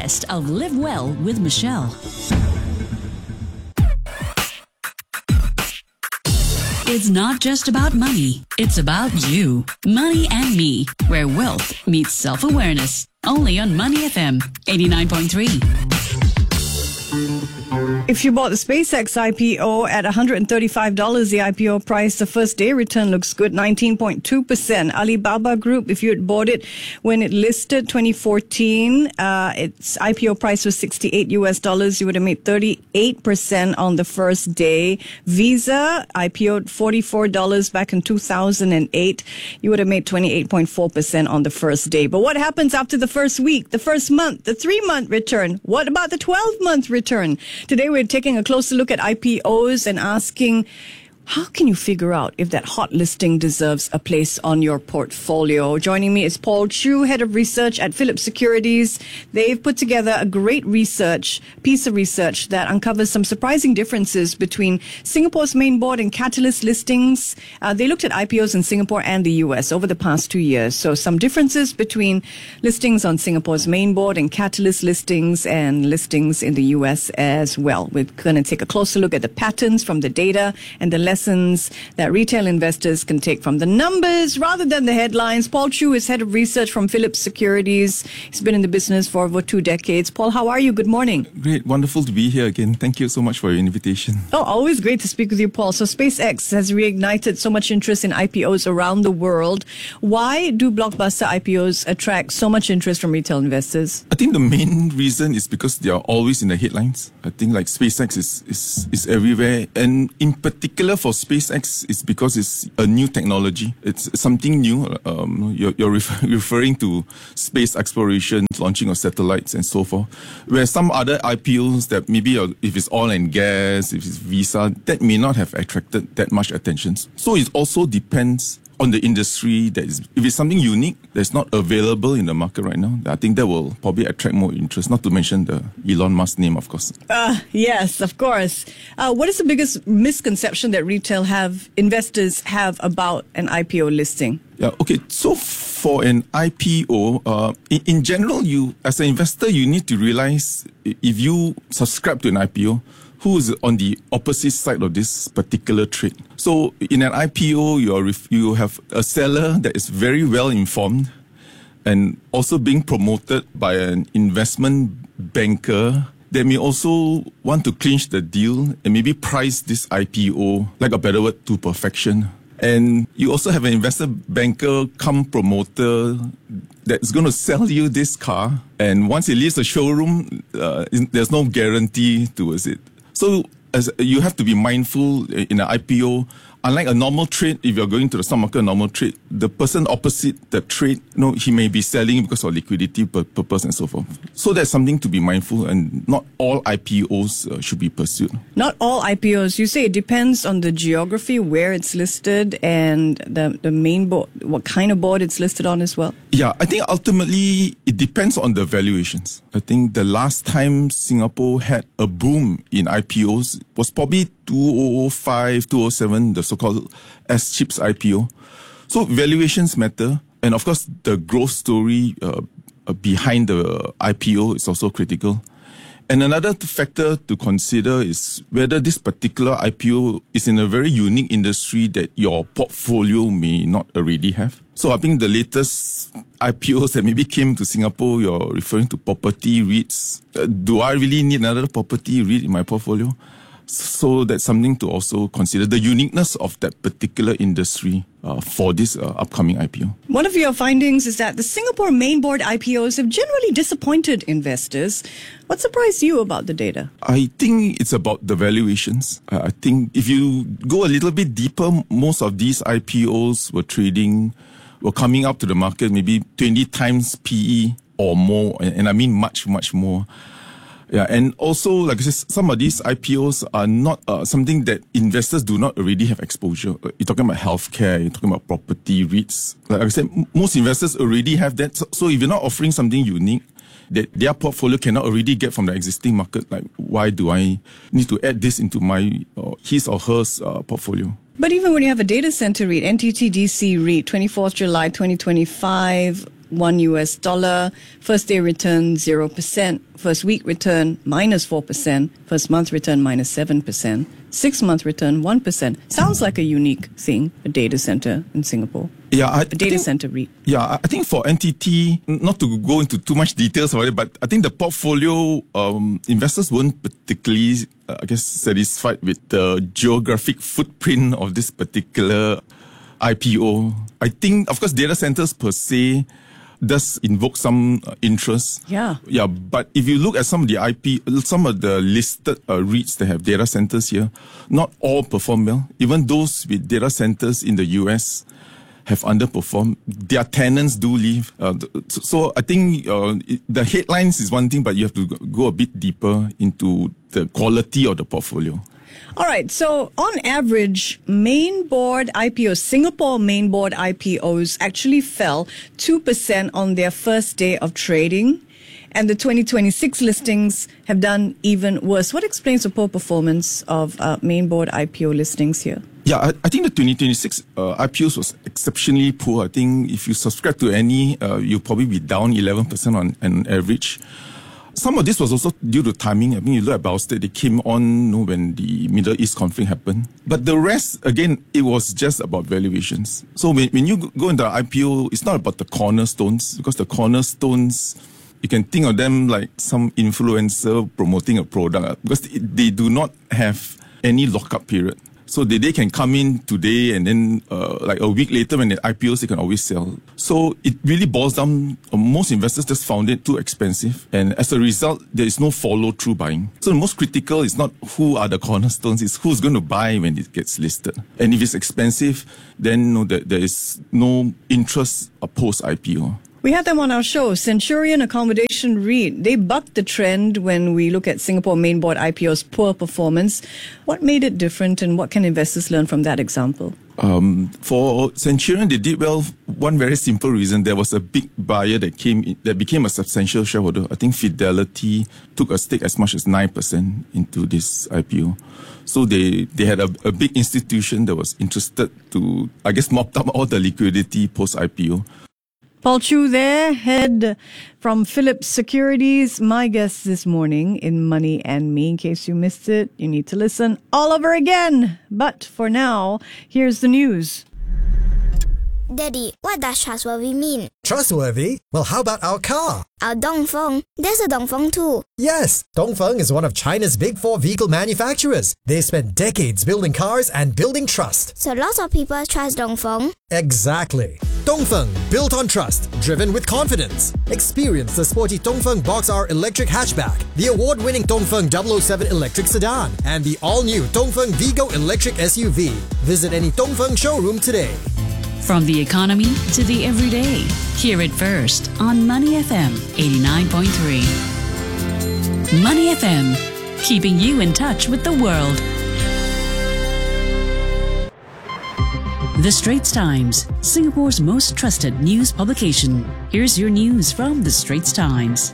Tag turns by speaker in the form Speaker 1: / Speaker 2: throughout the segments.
Speaker 1: best of Live Well with Michelle. It's not just about money. It's about you, Money and Me, where wealth meets self-awareness. Only on Money FM 89.3.
Speaker 2: If you bought the SpaceX IPO at $135, the IPO price, the first day return looks good, 19.2%. Alibaba Group, if you had bought it when it listed 2014, its IPO price was $68, you would have made 38% on the first day. Visa IPO'd $44 back in 2008, you would have made 28.4% on the first day. But what happens after the first week, the first month, the 3-month return? What about the 12-month return? Today we're taking a closer look at IPOs and asking, how can you figure out if that hot listing deserves a place on your portfolio? Joining me is Paul Chew, Head of Research at Phillip Securities. They've put together a great piece of research that uncovers some surprising differences between Singapore's main board and Catalyst listings. They looked at IPOs in Singapore and the US over the past 2 years. So some differences between listings on Singapore's main board and Catalyst listings and listings in the US as well. We're going to take a closer look at the patterns from the data and the lessons that retail investors can take from the numbers rather than the headlines. Paul Chew is Head of Research from Phillip Securities. He's been in the business for over 2 decades. Paul, how are you? Good morning.
Speaker 3: Great. Wonderful to be here again. Thank you so much for your invitation.
Speaker 2: Oh, always great to speak with you, Paul. So SpaceX has reignited so much interest in IPOs around the world. Why do blockbuster IPOs attract so much interest from retail investors?
Speaker 3: I think the main reason is because they are always in the headlines. I think like SpaceX is everywhere. And in particular for SpaceX, it's because it's a new technology. It's something new. You're referring to space exploration, launching of satellites and so forth. Where some other IPOs that maybe if it's oil and gas, if it's Visa, that may not have attracted that much attention. So it also depends on the industry. That is, if it's something unique that's not available in the market right now, I think that will probably attract more interest, not to mention the Elon Musk name, of course.
Speaker 2: Yes, of course. What is the biggest misconception that retail investors have about an IPO listing?
Speaker 3: Yeah, okay. So for an IPO, in general, you as an investor, you need to realize if you subscribe to an IPO, who is on the opposite side of this particular trade. So in an IPO, you have a seller that is very well informed and also being promoted by an investment banker that may also want to clinch the deal and maybe price this IPO, like a better word, to perfection. And you also have an investment banker come promoter that's going to sell you this car. And once it leaves the showroom, there's no guarantee towards it. So as you have to be mindful in an IPO. Unlike a normal trade, if you're going to the stock market, a normal trade, the person opposite the trade, he may be selling because of liquidity purpose and so forth. So that's something to be mindful, and not all IPOs should be pursued. Not
Speaker 2: all IPOs. You say it depends on the geography, where it's listed, and the main board, what kind of board it's listed on as well?
Speaker 3: Yeah, I think ultimately it depends on the valuations. I think the last time Singapore had a boom in IPOs was probably 2005, 2007, the so-called S-Chips IPO. So valuations matter. And of course, the growth story behind the IPO is also critical. And another factor to consider is whether this particular IPO is in a very unique industry that your portfolio may not already have. So I think the latest IPOs that maybe came to Singapore, you're referring to property REITs. Do I really need another property REIT in my portfolio? So that's something to also consider, the uniqueness of that particular industry for this upcoming IPO.
Speaker 2: One of your findings is that the Singapore main board IPOs have generally disappointed investors. What surprised you about the data?
Speaker 3: I think it's about the valuations. I think if you go a little bit deeper, most of these IPOs were coming up to the market maybe 20 times PE or more, and I mean much, much more. Yeah, and also, like I said, some of these IPOs are not something that investors do not already have exposure. You're talking about healthcare, you're talking about property REITs. Like I said, most investors already have that. So if you're not offering something unique that their portfolio cannot already get from the existing market, like why do I need to add this into my his or her portfolio?
Speaker 2: But even when you have a data center REIT, NTT DC REIT, 24th July 2025, $1 US. First day return 0%. First week return -4%. First month return -7%. 6 month return 1%. Sounds like a unique thing, a data center in Singapore.
Speaker 3: Yeah,
Speaker 2: A data center REIT.
Speaker 3: Yeah, I think for NTT, not to go into too much details about it, but I think the portfolio investors weren't particularly, satisfied with the geographic footprint of this particular IPO. I think, of course, data centers per se does invoke some interest.
Speaker 2: Yeah.
Speaker 3: Yeah, but if you look at some of the listed REITs that have data centers here, not all perform well. Even those with data centers in the US have underperformed. Their tenants do leave. So I think the headlines is one thing, but you have to go a bit deeper into the quality of the portfolio.
Speaker 2: All right. So on average, main board IPOs, Singapore main board IPOs actually fell 2% on their first day of trading. And the 2026 listings have done even worse. What explains the poor performance of main board IPO listings here?
Speaker 3: Yeah, I think the 2026 IPOs was exceptionally poor. I think if you subscribe to any, you'll probably be down 11% on average. Some of this was also due to timing. I mean, you look at Baostate, they came on when the Middle East conflict happened. But the rest, again, it was just about valuations. So when you go into the IPO, it's not about the cornerstones, because the cornerstones, you can think of them like some influencer promoting a product, because they do not have any lockup period. So they can come in today and then like a week later when the IPOs, they can always sell. So it really boils down, most investors just found it too expensive. And as a result, there is no follow-through buying. So the most critical is not who are the cornerstones, it's who's going to buy when it gets listed. And if it's expensive, then there is no interest post-IPO.
Speaker 2: We had them on our show, Centurion Accommodation REIT. They bucked the trend when we look at Singapore main board IPO's poor performance. What made it different, and what can investors learn from that example?
Speaker 3: For Centurion, they did well. One very simple reason: there was a big buyer that became a substantial shareholder. I think Fidelity took a stake as much as 9% into this IPO. So they had a big institution that was interested to, mop up all the liquidity post-IPO.
Speaker 2: Paul Chu there, head from Phillips Securities, my guest this morning in Money and Me. In case you missed it, you need to listen all over again. But for now, here's the news.
Speaker 4: Daddy, what does trustworthy mean?
Speaker 5: Trustworthy? Well, how about our car?
Speaker 4: Our Dongfeng. There's a Dongfeng too.
Speaker 5: Yes, Dongfeng is one of China's big four vehicle manufacturers. They spent decades building cars and building trust.
Speaker 4: So lots of people trust Dongfeng.
Speaker 5: Exactly. Dongfeng, built on trust, driven with confidence. Experience the sporty Dongfeng Box R electric hatchback, the award-winning Dongfeng 007 electric sedan, and the all-new Dongfeng Vigo electric SUV. Visit any Dongfeng showroom today.
Speaker 1: From the economy to the everyday. Hear it first on Money FM 89.3. Money FM, keeping you in touch with the world. The Straits Times, Singapore's most trusted news publication. Here's your news from The Straits Times.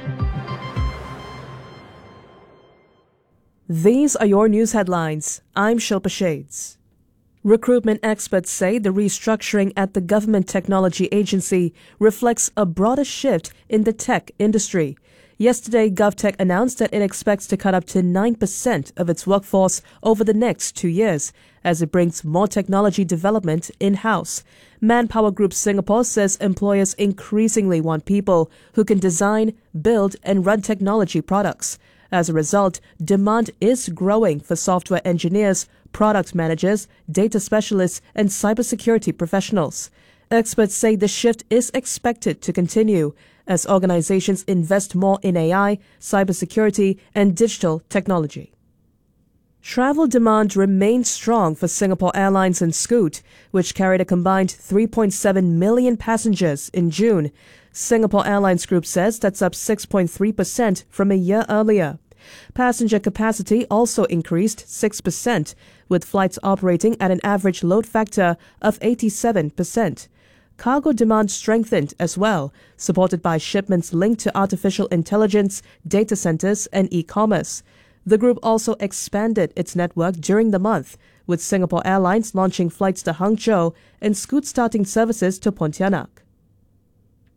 Speaker 6: These are your news headlines. I'm Shilpa Shades. Recruitment experts say the restructuring at the Government Technology Agency reflects a broader shift in the tech industry. Yesterday, GovTech announced that it expects to cut up to 9% of its workforce over the next 2 years, as it brings more technology development in-house. Manpower Group Singapore says employers increasingly want people who can design, build, and run technology products. As a result, demand is growing for software engineers, product managers, data specialists, and cybersecurity professionals. Experts say the shift is expected to continue as organizations invest more in AI, cybersecurity, and digital technology. Travel demand remained strong for Singapore Airlines and Scoot, which carried a combined 3.7 million passengers in June. Singapore Airlines Group says that's up 6.3% from a year earlier. Passenger capacity also increased 6%, with flights operating at an average load factor of 87%. Cargo demand strengthened as well, supported by shipments linked to artificial intelligence, data centers, and e-commerce. The group also expanded its network during the month, with Singapore Airlines launching flights to Hangzhou and Scoot starting services to Pontianak.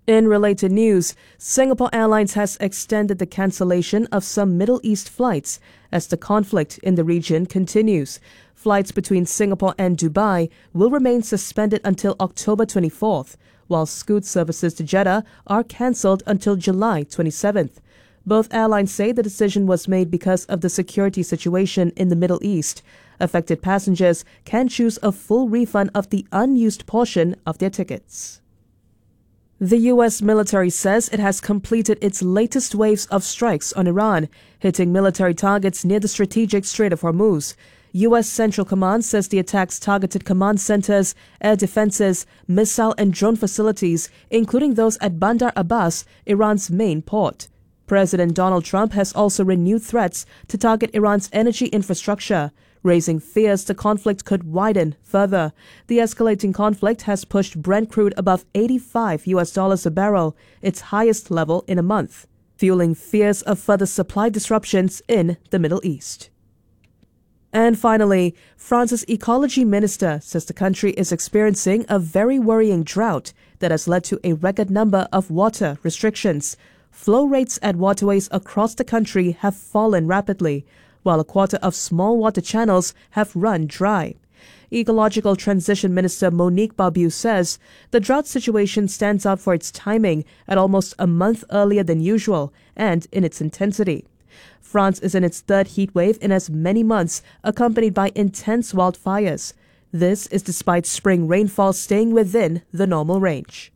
Speaker 6: In related news, Singapore Airlines has extended the cancellation of some Middle East flights as the conflict in the region continues. Flights between Singapore and Dubai will remain suspended until October 24th, while Scoot services to Jeddah are cancelled until July 27th. Both airlines say the decision was made because of the security situation in the Middle East. Affected passengers can choose a full refund of the unused portion of their tickets. The U.S. military says it has completed its latest waves of strikes on Iran, hitting military targets near the strategic Strait of Hormuz. U.S. Central Command says the attacks targeted command centers, air defenses, missile and drone facilities, including those at Bandar Abbas, Iran's main port. President Donald Trump has also renewed threats to target Iran's energy infrastructure, raising fears the conflict could widen further. The escalating conflict has pushed Brent crude above $85 a barrel, its highest level in a month, fueling fears of further supply disruptions in the Middle East. And finally, France's ecology minister says the country is experiencing a very worrying drought that has led to a record number of water restrictions. Flow rates at waterways across the country have fallen rapidly, while a quarter of small water channels have run dry. Ecological Transition Minister Monique Barbu says the drought situation stands out for its timing at almost a month earlier than usual and in its intensity. France is in its third heat wave in as many months, accompanied by intense wildfires. This is despite spring rainfall staying within the normal range.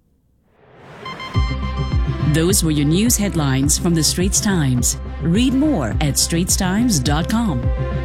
Speaker 1: Those were your news headlines from the Straits Times. Read more at straitstimes.com.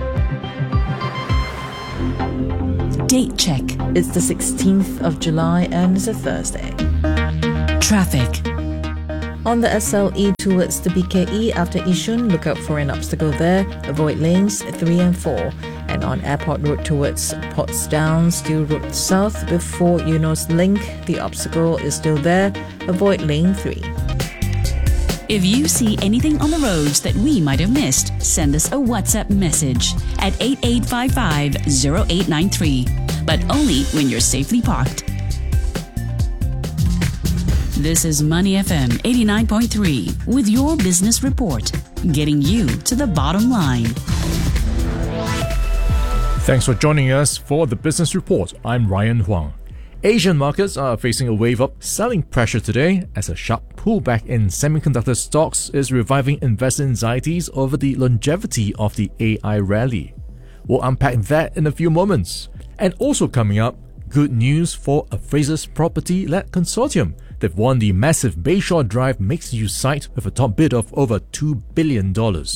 Speaker 1: Date check.
Speaker 7: It's the 16th of July and it's a Thursday.
Speaker 1: Traffic.
Speaker 7: On the SLE towards the BKE after Yishun, look out for an obstacle there. Avoid lanes 3 and 4. And on Airport Road towards Portsdown, Steel Road South before Eunos Link, the obstacle is still there. Avoid lane 3.
Speaker 1: If you see anything on the roads that we might have missed, send us a WhatsApp message at 8855-0893. But only when you're safely parked. This is Money FM 89.3 with your business report, getting you to the bottom line.
Speaker 8: Thanks for joining us for the Business Report. I'm Ryan Huang. Asian markets are facing a wave of selling pressure today as a sharp pullback in semiconductor stocks is reviving investor anxieties over the longevity of the AI rally. We'll unpack that in a few moments. And also coming up, good news for a Frasers Property-led consortium. They've won the massive Bayshore Drive mixed-use site with a top bid of over $2 billion.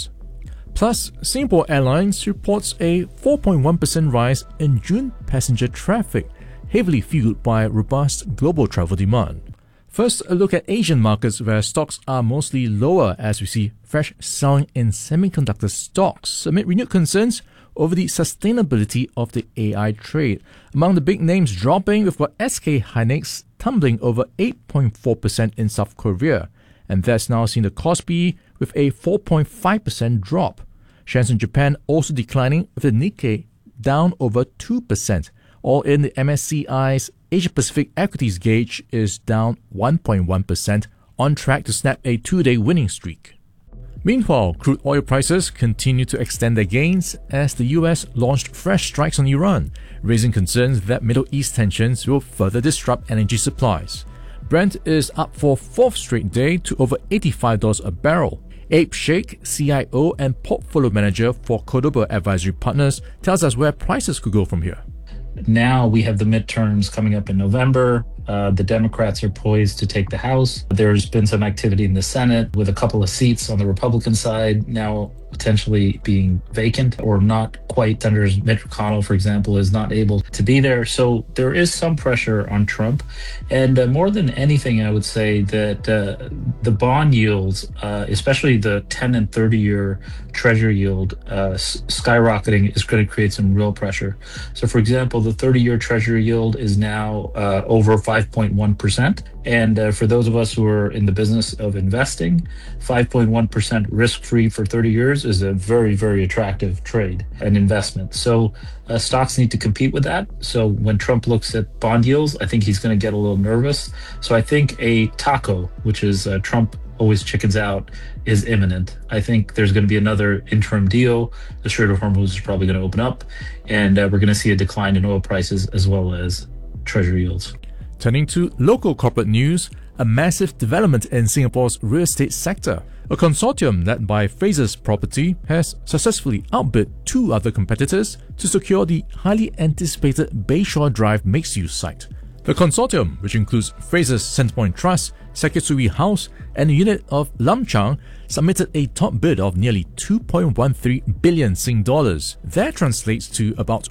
Speaker 8: Plus, Singapore Airlines reports a 4.1% rise in June passenger traffic, heavily fueled by robust global travel demand. First, a look at Asian markets where stocks are mostly lower as we see fresh selling in semiconductor stocks amid renewed concerns over the sustainability of the AI trade. Among the big names dropping, we've got SK Hynix tumbling over 8.4% in South Korea, and that's now seen the Kospi with a 4.5% drop. Shares in Japan also declining, with the Nikkei down over 2%. All in, the MSCI's Asia-Pacific equities gauge is down 1.1%, on track to snap a 2-day winning streak. Meanwhile, crude oil prices continue to extend their gains as the US launched fresh strikes on Iran, raising concerns that Middle East tensions will further disrupt energy supplies. Brent is up for 4th straight day to over $85 a barrel. Abe Sheikh, CIO and portfolio manager for Cordoba Advisory Partners, tells us where prices could go from here.
Speaker 9: Now we have the midterms coming up in November. The Democrats are poised to take the House. There's been some activity in the Senate with a couple of seats on the Republican side now potentially being vacant or not quite. Senator Mitch McConnell, for example, is not able to be there. So there is some pressure on Trump. And more than anything, I would say that the bond yields, especially the 10 and 30-year Treasury yield, skyrocketing is going to create some real pressure. So, for example, the 30-year Treasury yield is now over 5%. 5.1%. And for those of us who are in the business of investing, 5.1% risk-free for 30 years is a very, very attractive trade and investment. So stocks need to compete with that. So when Trump looks at bond yields, I think he's going to get a little nervous. So I think a taco, which is Trump always chickens out, is imminent. I think there's going to be another interim deal. The Strait of Hormuz is probably going to open up, and we're going to see a decline in oil prices as well as treasury yields.
Speaker 8: Turning to local corporate news, a massive development in Singapore's real estate sector. A consortium led by Frasers Property has successfully outbid two other competitors to secure the highly anticipated Bayshore Drive mixed-use site. The consortium, which includes Frasers Centrepoint Trust, Sekisui House, and a unit of Lam Chang, submitted a top bid of nearly 2.13 billion Sing dollars. That translates to about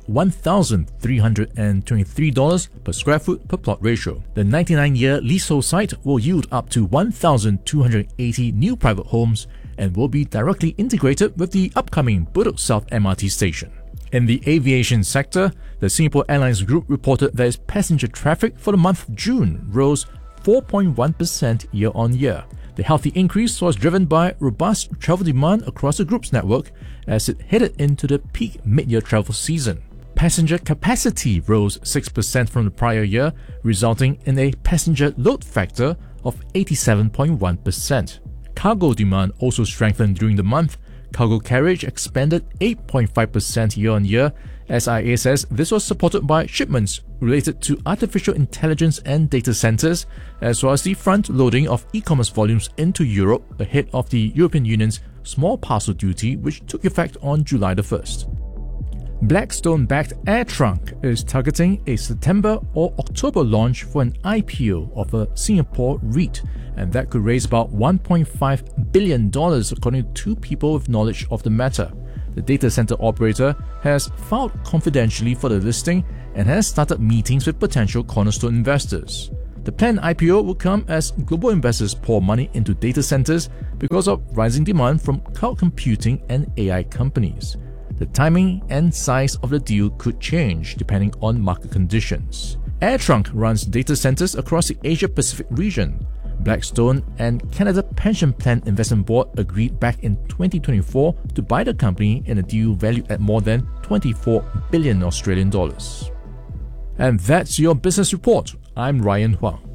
Speaker 8: $1,323 per square foot per plot ratio. The 99-year leasehold site will yield up to 1,280 new private homes and will be directly integrated with the upcoming Bedok South MRT station. In the aviation sector, the Singapore Airlines Group reported that its passenger traffic for the month of June rose 4.1% year-on-year. The healthy increase was driven by robust travel demand across the group's network as it headed into the peak mid-year travel season. Passenger capacity rose 6% from the prior year, resulting in a passenger load factor of 87.1%. Cargo demand also strengthened during the month. Cargo carriage expanded 8.5% year-on-year. SIA says this was supported by shipments related to artificial intelligence and data centers, as well as the front-loading of e-commerce volumes into Europe ahead of the European Union's small parcel duty, which took effect on July the 1st. Blackstone-backed AirTrunk is targeting a September or October launch for an IPO of a Singapore REIT, and that could raise about $1.5 billion according to two people with knowledge of the matter. The data center operator has filed confidentially for the listing and has started meetings with potential cornerstone investors. The planned IPO will come as global investors pour money into data centers because of rising demand from cloud computing and AI companies. The timing and size of the deal could change depending on market conditions. AirTrunk runs data centers across the Asia-Pacific region. Blackstone and Canada Pension Plan Investment Board agreed back in 2024 to buy the company in a deal valued at more than 24 billion Australian dollars. And that's your business report. I'm Ryan Huang.